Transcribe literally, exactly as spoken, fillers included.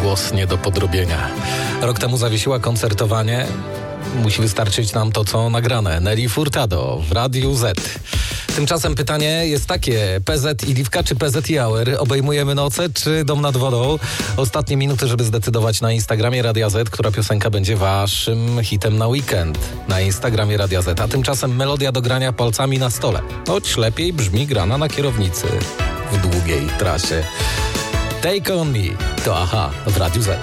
głos nie do podrobienia. Rok temu zawiesiła koncertowanie. Musi wystarczyć nam to, co nagrane. Nelly Furtado w Radiu Z. Tymczasem pytanie jest takie: P Z i Liwka czy P Z i Auer? Obejmujemy noce czy Dom nad wodą? Ostatnie minuty, żeby zdecydować na Instagramie Radia Z, która piosenka będzie waszym hitem na weekend. Na Instagramie Radia Z. A tymczasem melodia do grania palcami na stole. Choć lepiej brzmi grana na kierownicy w długiej trasie. Take on me to Aha w Radiu Z.